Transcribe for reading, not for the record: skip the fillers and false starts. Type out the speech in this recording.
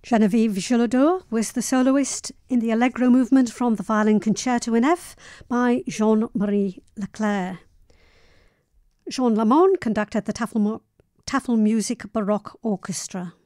Geneviève Gelaudot was the soloist in the Allegro movement from the Violin Concerto in F by Jean-Marie Leclair. Jean Lamont conducted the Tafelmusik Baroque Orchestra.